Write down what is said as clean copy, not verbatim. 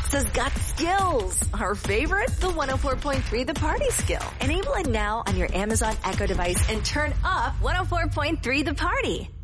Alexa's got skills. Our favorite? The 104.3 The Party skill. Enable it now on your Amazon Echo device and turn up 104.3 The Party.